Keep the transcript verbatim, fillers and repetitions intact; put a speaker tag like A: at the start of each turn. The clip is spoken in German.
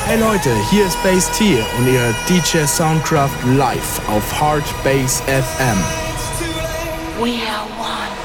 A: Hey Leute, hier ist Bass T und ihr hört D J Soundcraft live auf Hard Bass F M.
B: We are one.